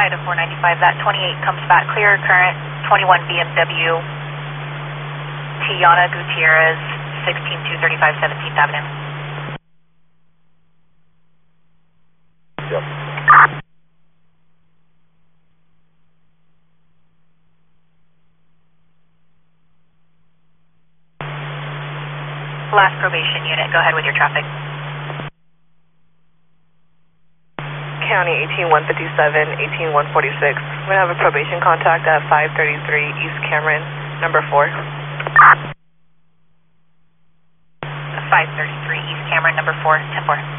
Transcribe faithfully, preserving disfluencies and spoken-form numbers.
to four ninety-five, that twenty-eight comes back clear, current twenty-one B M W, Tiana Gutierrez, sixteen two thirty-five seventeenth Avenue. Yep. Last probation unit, go ahead with your traffic. County eighteen one fifty-seven, eighteen one forty-six. We have a probation contact at five thirty-three East Cameron, number four. five thirty-three East Cameron, number four, ten four.